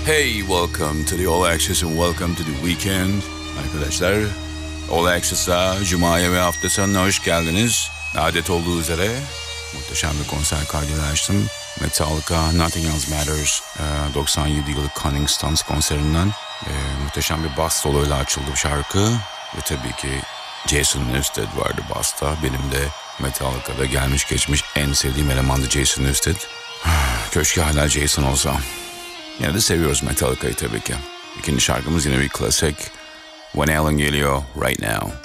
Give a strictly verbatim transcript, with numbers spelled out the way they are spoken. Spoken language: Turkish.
Hey, welcome to the All Access and welcome to the weekend. Arkadaşlar, All Access'a, Cuma'ya ve hafta sonuna hoş geldiniz. Adet olduğu üzere muhteşem bir konser kaydıyla açtım. Metallica, Nothing Else Matters, doksan yedi yıllık Cunning Stance konserinden. E, muhteşem bir bass soloyla açıldı bu şarkı. Ve tabii ki Jason Newsted vardı basta. Benim de Metallica'da gelmiş geçmiş en sevdiğim elemandı Jason Newsted. Keşke hala Jason olsa. Yine de seviyoruz Metallica'yı tabii ki. İkinci şarkımız yine bir klasik. Van Halen geliyor right now.